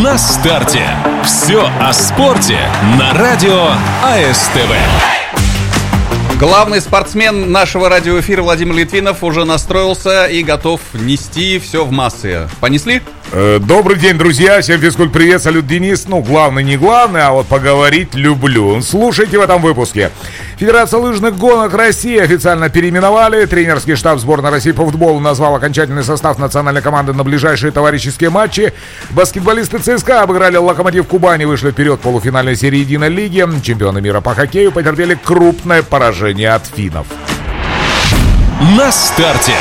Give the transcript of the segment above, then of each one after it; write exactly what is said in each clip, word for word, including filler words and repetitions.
На старте. Все о спорте на радио АСТВ. Главный спортсмен нашего радиоэфира Владимир Литвинов уже настроился и готов нести все в массы. Понесли? Добрый день, друзья, всем физкульт-привет, салют, Денис. Ну, главный не главный, а вот поговорить люблю. Слушайте в этом выпуске. Федерация лыжных гонок России официально переименовали. Тренерский штаб сборной России по футболу назвал окончательный состав национальной команды на ближайшие товарищеские матчи. Баскетболисты ЦСКА обыграли Локомотив Кубани, вышли вперед в полуфинальной серии единой лиги. Чемпионы мира по хоккею потерпели крупное поражение от финнов. На старте.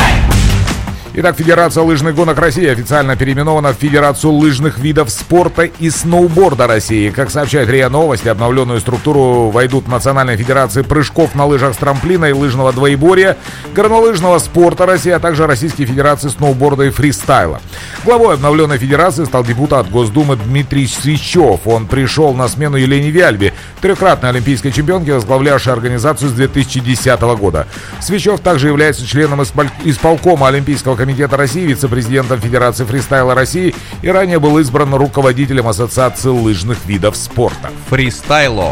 Итак, Федерация лыжных гонок России официально переименована в Федерацию лыжных видов спорта и сноуборда России. Как сообщает РИА Новости, обновленную структуру войдут Национальной Федерации прыжков на лыжах с трамплина и лыжного двоеборья, горнолыжного спорта России, а также Российской Федерации сноуборда и фристайла. Главой обновленной федерации стал депутат Госдумы Дмитрий Свищев. Он пришел на смену Елене Вяльбе, трехкратной олимпийской чемпионке, возглавлявшей организацию с две тысячи десятого года. Свищев также является членом исполкома Олимпийского комитета Комитета России, вице-президентом Федерации фристайла России и ранее был избран руководителем Ассоциации лыжных видов спорта. Фристайло.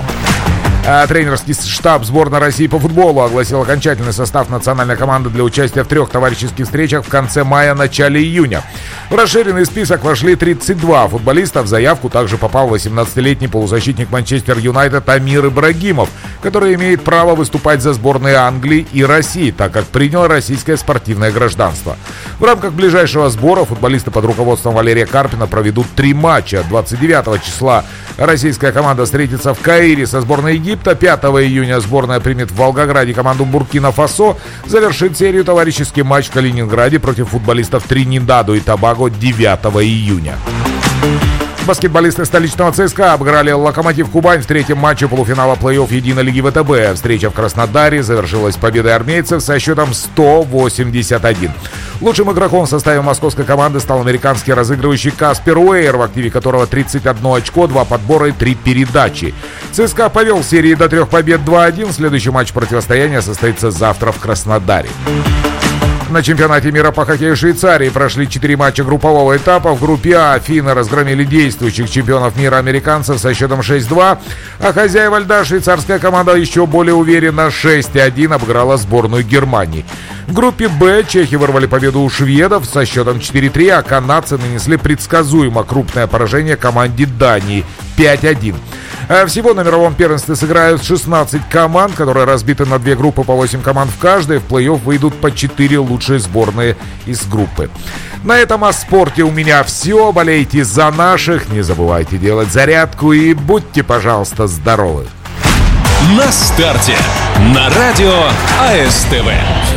А тренерский штаб сборной России по футболу огласил окончательный состав национальной команды для участия в трех товарищеских встречах в конце мая-начале июня. В расширенный список вошли тридцать два футболиста. В заявку также попал восемнадцатилетний полузащитник Манчестер Юнайтед Амир Ибрагимов, который имеет право выступать за сборные Англии и России, так как принял российское спортивное гражданство. В рамках ближайшего сбора футболисты под руководством Валерия Карпина проведут три матча. двадцать девятого числа российская команда встретится в Каире со сборной Египта. пятого июня сборная примет в Волгограде команду Буркина-Фасо. Завершит серию товарищеский матч в Калининграде против футболистов Тринидадо и Тобаго девятого июня. Баскетболисты столичного ЦСКА обыграли Локомотив Кубань в третьем матче полуфинала плей-офф единой лиги ВТБ. Встреча в Краснодаре завершилась победой армейцев со счетом сто восемьдесят один. Лучшим игроком в составе московской команды стал американский разыгрывающий Каспер Уэйр, в активе которого тридцать одно очко, два подбора и три передачи. ЦСКА повел в серии до трех побед два один. Следующий матч противостояния состоится завтра в Краснодаре. На чемпионате мира по хоккею Швейцарии прошли четыре матча группового этапа. В группе А финны разгромили действующих чемпионов мира американцев со счетом шесть-два, а хозяева льда швейцарская команда еще более уверенно шесть один обыграла сборную Германии. В группе Б чехи вырвали победу у шведов со счетом четыре-три, а канадцы нанесли предсказуемо крупное поражение команде Дании пять один. Всего на мировом первенстве сыграют шестнадцать команд, которые разбиты на две группы по восемь команд в каждой. В плей-офф выйдут по четыре лучшие сборные из группы. На этом о спорте у меня все. Болейте за наших, не забывайте делать зарядку и будьте, пожалуйста, здоровы. На старте. На радио АСТВ.